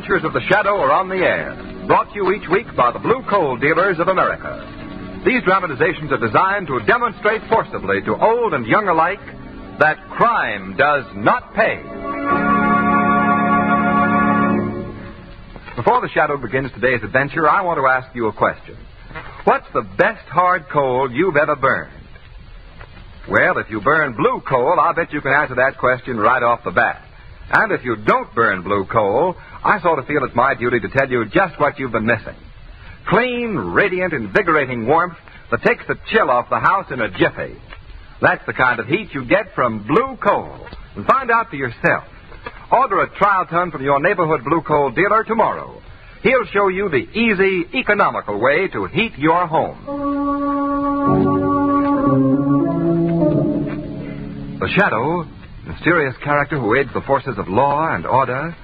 adventures of the Shadow are on the air, brought to you each week by the Blue Coal Dealers of America. These dramatizations are designed to demonstrate forcibly to old and young alike that crime does not pay. Before the Shadow begins today's adventure, I want to ask you a question. What's the best hard coal you've ever burned? Well, if you burn blue coal, I'll bet you can answer that question right off the bat. And if you don't burn blue coal, I sort of feel it's my duty to tell you just what you've been missing. Clean, radiant, invigorating warmth that takes the chill off the house in a jiffy. That's the kind of heat you get from blue coal. And find out for yourself. Order a trial ton from your neighborhood blue coal dealer tomorrow. He'll show you the easy, economical way to heat your home. The Shadow, mysterious character who aids the forces of law and order,